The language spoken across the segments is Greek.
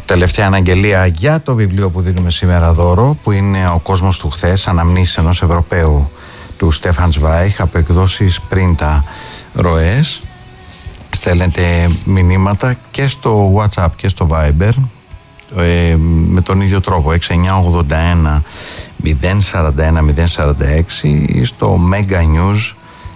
Τελευταία αναγγελία για το βιβλίο που δίνουμε σήμερα δώρο, που είναι «Ο κόσμος του χθες, αναμνήσεις ενός Ευρωπαίου», του Στέφαν Σβάιχ, από εκδόσεις Πρίντα Ροές. Στέλνετε μηνύματα και στο WhatsApp και στο Viber με τον ίδιο τρόπο, 6981 041 046, ή στο Mega News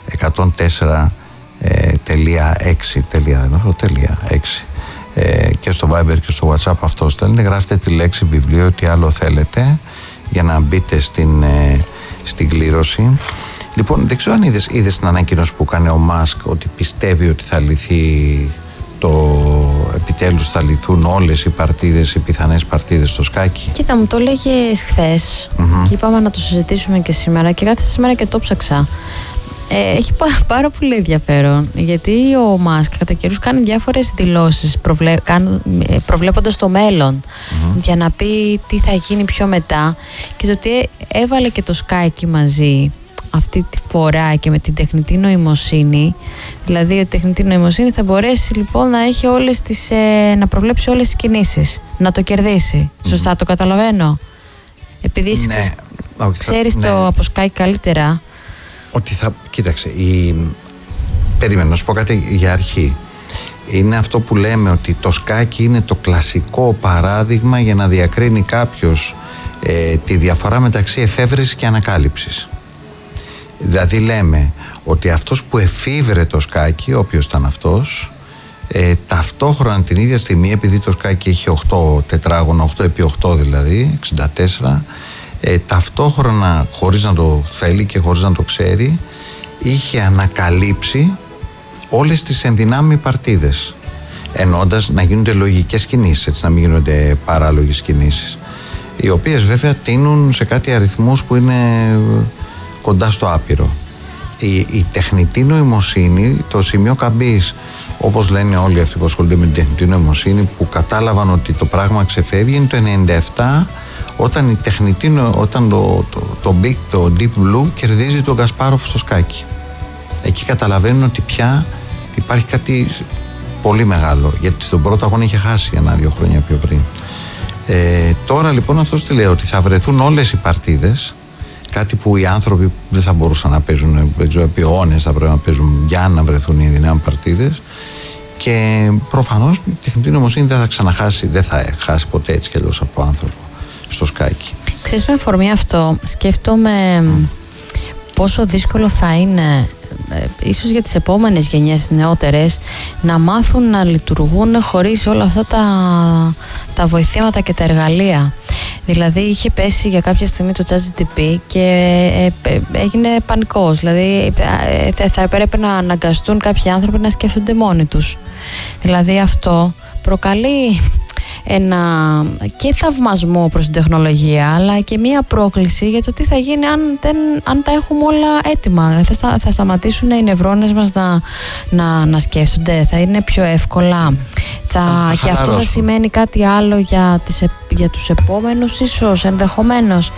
104.6 και στο Viber και στο WhatsApp. Αυτό στέλνετε, γράφετε τη λέξη βιβλίο, τι άλλο θέλετε, για να μπείτε στην κλήρωση. Λοιπόν, δεν ξέρω αν είδες την ανακοίνωση που έκανε ο Μάσκ, ότι πιστεύει ότι θα λυθεί επιτέλους θα λυθούν όλες οι παρτίδες, οι πιθανές παρτίδες στο σκάκι. Κοίτα, μου το έλεγες χθες και είπαμε να το συζητήσουμε και σήμερα, και κάθισα σήμερα και το ψάξα. Έχει πάρα πολύ ενδιαφέρον, γιατί ο Μάσκ κατά καιρούς κάνει διάφορες δηλώσεις προβλέποντας το μέλλον, για να πει τι θα γίνει πιο μετά, και το ότι έβαλε και το Skype μαζί αυτή τη φορά και με την τεχνητή νοημοσύνη. Δηλαδή η τεχνητή νοημοσύνη θα μπορέσει λοιπόν να έχει να προβλέψει όλες τις κινήσεις, να το κερδίσει. Σωστά το καταλαβαίνω? Επειδή ξέρεις το από Skype καλύτερα. Ότι κοίταξε, περίμενε να σου πω κάτι για αρχή. Είναι αυτό που λέμε, ότι το σκάκι είναι το κλασικό παράδειγμα για να διακρίνει κάποιος τη διαφορά μεταξύ εφεύρεσης και ανακάλυψης. Δηλαδή λέμε ότι αυτός που εφήβρε το σκάκι, όποιος ήταν αυτός, ταυτόχρονα την ίδια στιγμή, επειδή το σκάκι έχει 8 τετράγωνα, 8 επί 8 δηλαδή, 64, ταυτόχρονα, χωρίς να το θέλει και χωρίς να το ξέρει, είχε ανακαλύψει όλες τις ενδυνάμει παρτίδες, εννοώντας να γίνονται λογικές κινήσεις, έτσι, να μην γίνονται παράλογες κινήσεις, οι οποίες βέβαια τείνουν σε κάτι αριθμούς που είναι κοντά στο άπειρο. Η τεχνητή νοημοσύνη, το σημείο καμπής, όπως λένε όλοι αυτοί που ασχολούνται με την τεχνητή νοημοσύνη, που κατάλαβαν ότι το πράγμα ξεφεύγει, είναι το 97, όταν το Deep Blue κερδίζει τον Κασπάροφ στο σκάκι. Εκεί καταλαβαίνουν ότι πια υπάρχει κάτι πολύ μεγάλο, γιατί στον πρώτο αγώνα είχε χάσει 1-2 χρόνια πιο πριν. Τώρα λοιπόν αυτός τι λέει, ότι θα βρεθούν όλες οι παρτίδες, κάτι που οι άνθρωποι δεν θα μπορούσαν να παίζουν, δεν ξέρω, επί αιώνες θα πρέπει να παίζουν για να βρεθούν οι δυνάμει παρτίδες, και προφανώς η τεχνητή νοημοσύνη δεν θα χάσει ποτέ έτσι κι αλλιώς από άνθρωπο στο σκάκι. Ξέρεις, με αφορμή αυτό σκέφτομαι πόσο δύσκολο θα είναι ίσως για τις επόμενες γενιές νεότερες να μάθουν να λειτουργούν χωρίς όλα αυτά τα βοηθήματα και τα εργαλεία. Δηλαδή είχε πέσει για κάποια στιγμή το ChatGPT και έγινε πανικός. Δηλαδή θα έπρεπε να αναγκαστούν κάποιοι άνθρωποι να σκέφτονται μόνοι τους. Δηλαδή αυτό προκαλεί ένα και θαυμασμό προς την τεχνολογία, αλλά και μία πρόκληση για το τι θα γίνει αν τα έχουμε όλα έτοιμα. Θα σταματήσουν οι νευρώνες μας να σκέφτονται, θα είναι πιο εύκολα, και αυτό θα σημαίνει κάτι άλλο για τους επόμενους, ίσως, ενδεχομένως.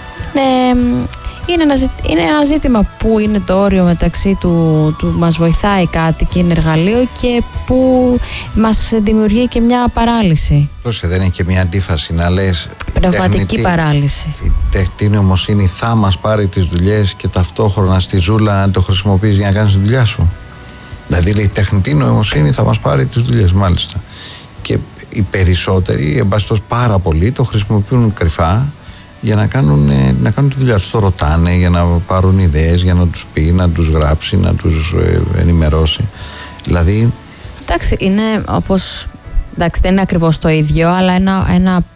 Είναι ένα ζήτημα που είναι το όριο μεταξύ του μας βοηθάει κάτι και είναι εργαλείο, και που μας δημιουργεί και μια παράλυση. Πρόσεχε, δεν είναι και μια αντίφαση να λες πνευματική παράλυση? Η τεχνητή νοημοσύνη θα μας πάρει τις δουλειές και ταυτόχρονα στη ζούλα να το χρησιμοποιείς για να κάνεις τη δουλειά σου. Δηλαδή η τεχνητή νοημοσύνη θα μας πάρει τις δουλειές, μάλιστα. Και οι περισσότεροι, εμπαστός πάρα πολλοί, το χρησιμοποιούν κρυφά για να κάνουν τη δουλειά τους. Το ρωτάνε για να πάρουν ιδέες, για να τους πει, να τους γράψει, να τους ενημερώσει. Δηλαδή... Εντάξει, είναι όπως... Εντάξει, δεν είναι ακριβώς το ίδιο, αλλά ένα